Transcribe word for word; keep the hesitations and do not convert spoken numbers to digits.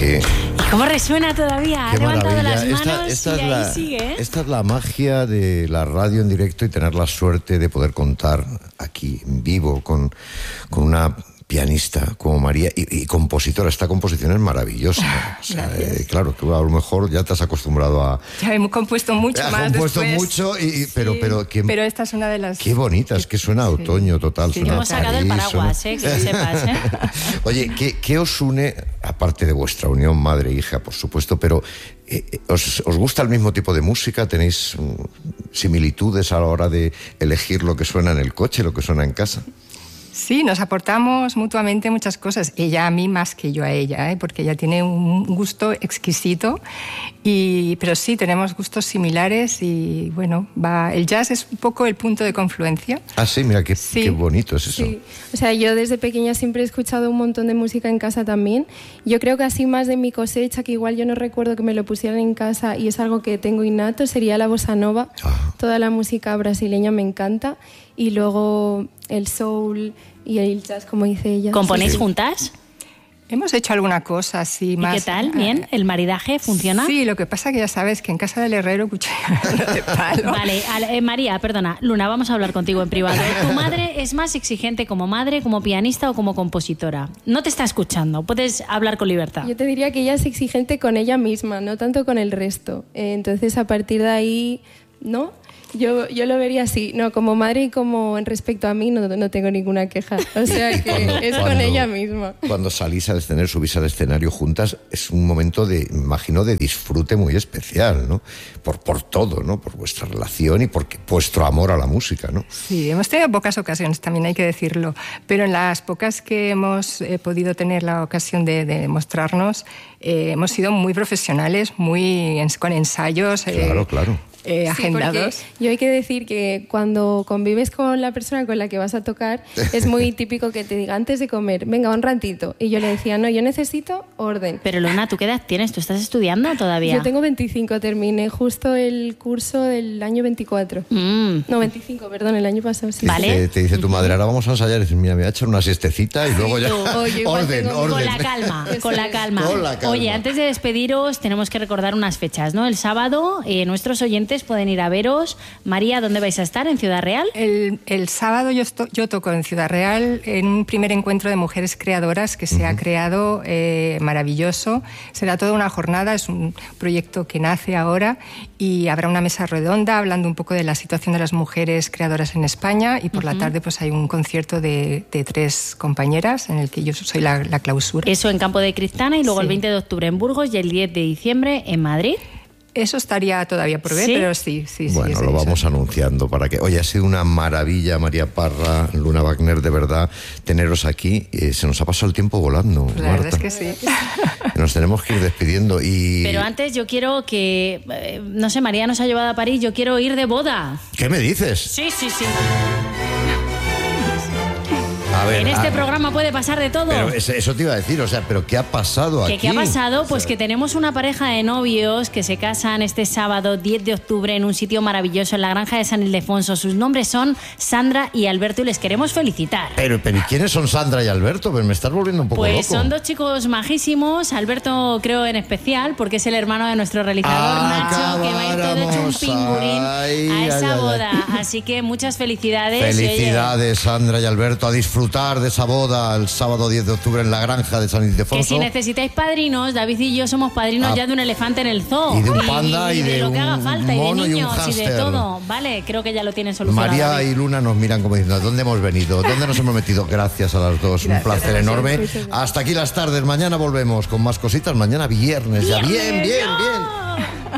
qué... ¿Y cómo resuena todavía? Ha levantado las manos esta, esta y ahí la, sigue, ¿eh? Esta es la magia de la radio en directo y tener la suerte de poder contar aquí en vivo con, con una pianista como María y, y compositora. Esta composición es maravillosa. O sea, eh, claro, que a lo mejor ya te has acostumbrado a... Ya hemos compuesto mucho has más compuesto después. mucho, y, y, pero, sí, pero, que, pero esta es una de las... Qué bonita, es que suena a otoño total. Sí. Suena Hemos a sacado el París, paraguas, suena... eh, que lo sepas, ¿eh? Oye, ¿qué, ¿qué os une, aparte de vuestra unión madre-hija, por supuesto, pero eh, ¿os, ¿os gusta el mismo tipo de música? ¿Tenéis um, similitudes a la hora de elegir lo que suena en el coche, lo que suena en casa? Sí, nos aportamos mutuamente muchas cosas. Ella a mí más que yo a ella, ¿eh? Porque ella tiene un gusto exquisito. Y, pero sí, tenemos gustos similares y bueno, va, el jazz es un poco el punto de confluencia. Ah, sí, mira, qué, sí, qué bonito es eso. Sí. O sea, yo desde pequeña siempre he escuchado un montón de música en casa también. Yo creo que así más de mi cosecha, que igual yo no recuerdo que me lo pusieran en casa y es algo que tengo innato, sería la bossa nova. Ah. Toda la música brasileña me encanta. Y luego el soul y el jazz, como dice ella. ¿Componéis sí. juntas? Hemos hecho alguna cosa así más... ¿Y qué tal? ¿Bien? ¿El maridaje funciona? Sí, lo que pasa que ya sabes que en casa del herrero cuchillo de palo. Vale, eh, María, perdona, Luna, vamos a hablar contigo en privado. ¿Tu madre es más exigente como madre, como pianista o como compositora? No te está escuchando, puedes hablar con libertad. Yo te diría que ella es exigente con ella misma, no tanto con el resto. Eh, entonces, a partir de ahí, ¿no? Yo, yo lo vería así, no, como madre y como en respecto a mí no, no tengo ninguna queja, o sea que cuando, es cuando, con ella misma. Cuando salís al escenario, subís al escenario juntas, es un momento de, imagino, de disfrute muy especial, ¿no? Por, por todo, ¿no? Por vuestra relación y por vuestro amor a la música, ¿no? Sí, hemos tenido pocas ocasiones, también hay que decirlo, pero en las pocas que hemos eh, podido tener la ocasión de, de mostrarnos, eh, hemos sido muy profesionales, muy en, con ensayos. Eh, claro, claro. Eh, agendados. Sí, yo hay que decir que cuando convives con la persona con la que vas a tocar, es muy típico que te diga antes de comer, venga, un ratito. Y yo le decía, no, yo necesito orden. Pero Luna, ¿tú qué edad tienes? ¿Tú estás estudiando todavía? Yo tengo veinticinco, terminé justo el curso del año veinticuatro. Mm. No, veinticinco, perdón, el año pasado. Sí. ¿Vale? Te, te dice tu madre, ahora vamos a ensayar. Y dices, mira, me voy a echar una siestecita y luego ya... Oye, orden, tengo... orden. Con la calma, con la calma. Con la calma. Oye, antes de despediros, tenemos que recordar unas fechas, ¿no? El sábado, eh, nuestros oyentes pueden ir a veros. María, ¿dónde vais a estar? ¿En Ciudad Real? El, el sábado yo, esto, yo toco en Ciudad Real en un primer encuentro de mujeres creadoras que se uh-huh. ha creado eh, maravilloso. Será toda una jornada, es un proyecto que nace ahora y habrá una mesa redonda hablando un poco de la situación de las mujeres creadoras en España y por uh-huh. la tarde pues hay un concierto de, de tres compañeras en el que yo soy la, la clausura. Eso en Campo de Cristana y luego sí. el veinte de octubre en Burgos y el diez de diciembre en Madrid. Eso estaría todavía por ver, ¿Sí? pero sí, sí, sí. Bueno, sí, lo sí, vamos sí. anunciando para que... Oye, ha sido una maravilla, María Parra, Luna Wagner, de verdad, teneros aquí. Eh, se nos ha pasado el tiempo volando, La Marta. verdad es que sí. Nos tenemos que ir despidiendo y... Pero antes yo quiero que... Eh, no sé, María nos ha llevado a París, yo quiero ir de boda. ¿Qué me dices? Sí, sí, sí. A ver, en este a... programa puede pasar de todo. Pero eso, eso te iba a decir, o sea, ¿pero qué ha pasado aquí? ¿Qué, ¿Qué ha pasado? O sea... Pues que tenemos una pareja de novios que se casan este sábado diez de octubre en un sitio maravilloso en la granja de San Ildefonso. Sus nombres son Sandra y Alberto y les queremos felicitar. Pero, pero ¿y quiénes son Sandra y Alberto? Pues me estás volviendo un poco pues loco. Pues son dos chicos majísimos. Alberto creo en especial porque es el hermano de nuestro realizador ah, Nacho, que va a ir todo hecho un pingurín ay, a esa ay, ay, boda. ay. Así que muchas felicidades. Felicidades, Sandra y Alberto, a disfrutar de esa boda el sábado diez de octubre en la granja de San Ildefonso. Que si necesitáis padrinos, David y yo somos padrinos ah, ya de un elefante en el zoo. Y de un panda y, y, y de, de lo que haga un falta, y de niños y, y de todo. Vale, creo que ya lo tienen solucionado. María David. y Luna nos miran como diciendo, ¿dónde hemos venido? ¿Dónde nos hemos metido? Gracias a las dos, gracias, un placer gracias, enorme. Gracias. Hasta aquí las tardes, mañana volvemos con más cositas, mañana viernes, viernes ya bien, bien, bien.